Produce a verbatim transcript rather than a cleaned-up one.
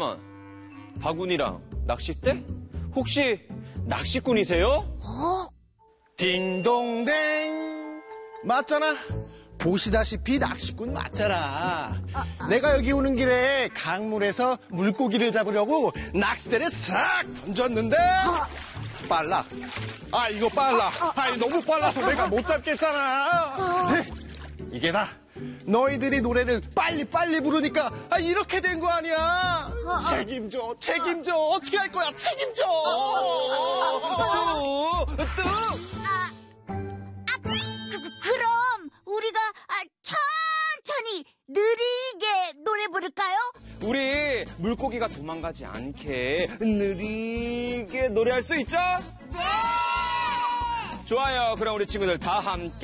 잠깐만. 바구니랑 낚싯대? 혹시 낚시꾼이세요? 어? 딩동댕. 맞잖아. 보시다시피 낚시꾼 맞잖아. 내가 여기 오는 길에 강물에서 물고기를 잡으려고 낚싯대를 싹 던졌는데 빨라. 아 이거 빨라. 아이 너무 빨라서 내가 못 잡겠잖아. 이게 다 너희들이 노래를 빨리빨리 부르니까 아, 이렇게 된 거 아니야. 책임져 책임져. 어떻게 할 거야. 책임져. 뚜, 뚜. 그, 그, 그럼 우리가 아, 천천히 느리게 노래 부를까요? 우리 물고기가 도망가지 않게 느리게 노래할 수 있죠? 네! 좋아요. 그럼 우리 친구들 다 함께